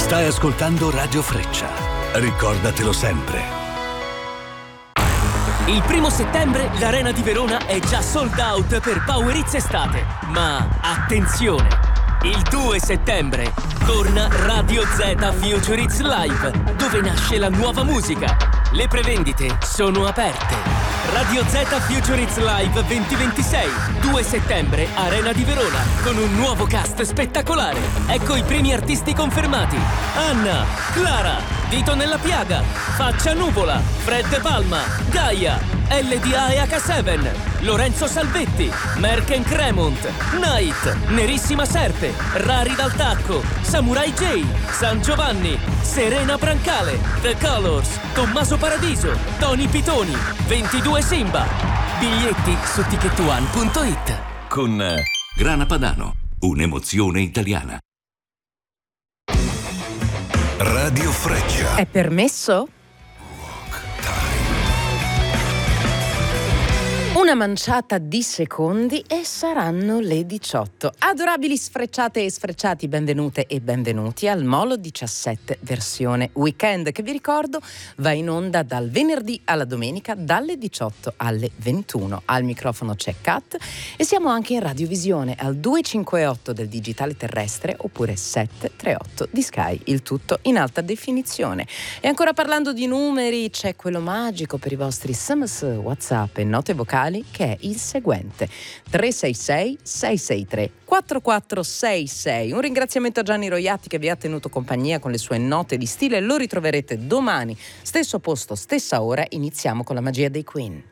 Stai ascoltando Radio Freccia. Ricordatelo sempre. Il 1° settembre l'Arena di Verona è già sold out per Power Hits Estate. Ma attenzione! Il 2 settembre torna Radio Z Future Hits Live, dove nasce la nuova musica. Le prevendite sono aperte. Radio Z Future Hits Live 2026, 2 settembre, Arena di Verona, con un nuovo cast spettacolare. Ecco i primi artisti confermati: Anna, Clara, Dito nella Piaga, Faccia Nuvola, Fred Palma, Gaia, LDA e H7, Lorenzo Salvetti, Merken Cremont, Night, Nerissima Serpe, Rari dal Tacco, Samurai J, San Giovanni, Serena Brancale, The Colors, Tommaso Paradiso, Tony Pitoni, 22 Simba. Biglietti su ticketone.it. Con Grana Padano, un'emozione italiana. Radio Freccia. È permesso? Una manciata di secondi e saranno le 18. Adorabili sfrecciate e sfrecciati, benvenute e benvenuti al Molo 17 versione weekend, che vi ricordo va in onda dal venerdì alla domenica dalle 18 alle 21. Al microfono c'è Kat e siamo anche in radiovisione al 258 del digitale terrestre oppure 738 di Sky, il tutto in alta definizione. E ancora parlando di numeri, c'è quello magico per i vostri SMS, WhatsApp e note vocali, che è il seguente: 366 663 4466. Un ringraziamento a Gianni Roiatti che vi ha tenuto compagnia con le sue note di stile. Lo ritroverete domani, stesso posto, stessa ora. Iniziamo con la magia dei Queen.